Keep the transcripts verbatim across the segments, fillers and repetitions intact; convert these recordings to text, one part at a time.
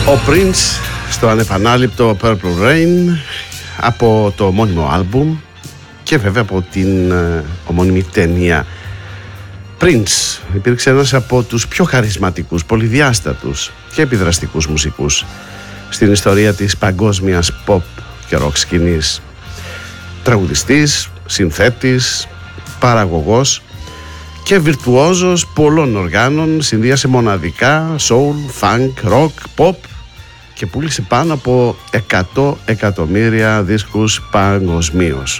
Ο Prince στο ανεπανάληπτο Purple Rain από το ομώνυμο άλμπουμ και βέβαια από την ε, ομώνυμη ταινία. Prince υπήρξε ένας από τους πιο χαρισματικούς, πολυδιάστατους και επιδραστικούς μουσικούς στην ιστορία της παγκόσμιας pop και rock σκηνής. Τραγουδιστής, συνθέτης, παραγωγός και βιρτουόζος πολλών οργάνων, συνδύασε μοναδικά soul, funk, rock, pop και πούλησε πάνω από εκατό εκατομμύρια δίσκους παγκοσμίως.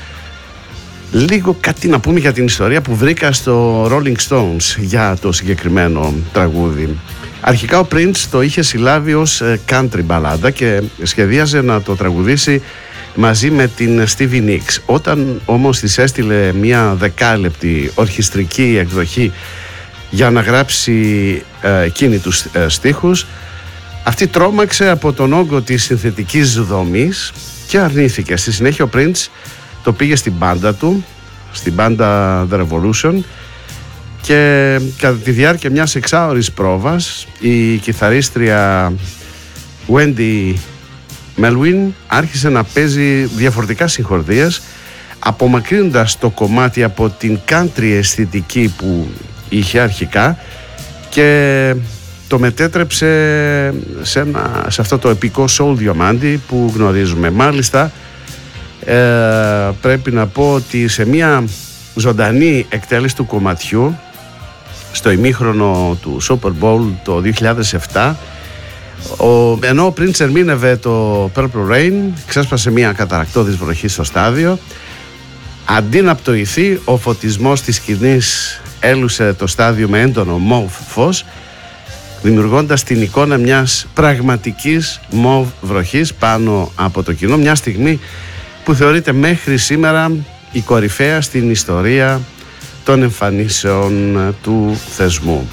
Λίγο κάτι να πούμε για την ιστορία που βρήκα στο Rolling Stones για το συγκεκριμένο τραγούδι. Αρχικά ο Prince το είχε συλλάβει ως country μπαλάντα και σχεδίαζε να το τραγουδήσει μαζί με την Stevie Nicks. Όταν όμως της έστειλε μια δεκάλεπτη ορχιστρική εκδοχή για να γράψει ε, εκείνη τους ε, στίχους, αυτή τρόμαξε από τον όγκο της συνθετικής δομής και αρνήθηκε. Στη συνέχεια ο Prince το πήγε στην μπάντα του, στην μπάντα The Revolution, και κατά τη διάρκεια μιας εξάωρης πρόβας η κιθαρίστρια Wendy Melvin άρχισε να παίζει διαφορετικά συγχορδίες, απομακρύνοντας το κομμάτι από την country αισθητική που είχε αρχικά και το μετέτρεψε σε, ένα, σε αυτό το επικό soul διαμάντι που γνωρίζουμε. Μάλιστα ε, πρέπει να πω ότι σε μια ζωντανή εκτέλεση του κομματιού στο ημίχρονο του Super Bowl το δύο χιλιάδες επτά, ο, ενώ ο Prince ερμήνευε το Purple Rain, ξέσπασε μια καταρακτώδης βροχή στο στάδιο. Αντί να πτωηθεί, ο φωτισμός της σκηνής έλουσε το στάδιο με έντονο μοβ φως, δημιουργώντας την εικόνα μιας πραγματικής μοβ βροχής πάνω από το κοινό, μια στιγμή που θεωρείται μέχρι σήμερα η κορυφαία στην ιστορία των εμφανίσεων του θεσμού.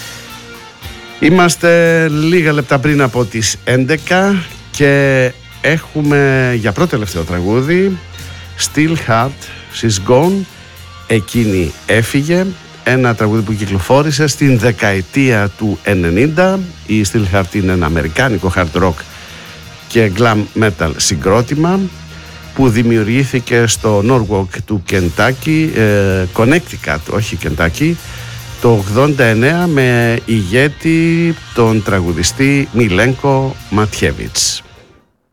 Είμαστε λίγα λεπτά πριν από τις έντεκα και έχουμε για πρώτο τελευταίο τραγούδι Still Heart, She's Gone, εκείνη έφυγε, ένα τραγούδι που κυκλοφόρησε στην δεκαετία του ενενήντα. Η Still Heart είναι ένα αμερικάνικο hard rock και glam metal συγκρότημα που δημιουργήθηκε στο Norwalk του Kentucky, ε, Connecticut, όχι Kentucky, το ογδόντα εννέα με ηγέτη τον τραγουδιστή Μιλένκο Ματιέβιτς.